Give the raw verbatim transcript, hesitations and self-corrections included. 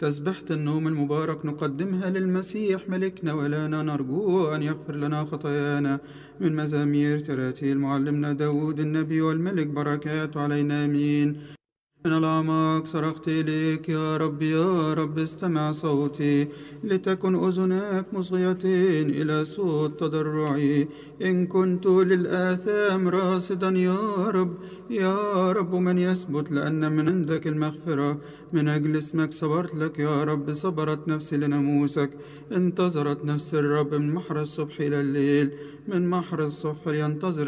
تسبحة النوم المبارك نقدمها للمسيح ملكنا ولنا، نرجو أن يغفر لنا خطايانا. من مزامير تراتيل معلمنا داود النبي والملك، بركات علينا آمين. من الأعماق صرخت إليك يا رب، يا رب استمع صوتي، لتكن أذناك مصغيتين إلى صوت تضرعي. إن كنت للآثام راصدا يا رب، يا رب من يثبت؟ لأن من عندك المغفرة، من أجل اسمك صبرت لك يا رب. صبرت نفسي لناموسك، انتظرت نفس الرب من محر الصبح إلى الليل، من محر الصبح ينتظر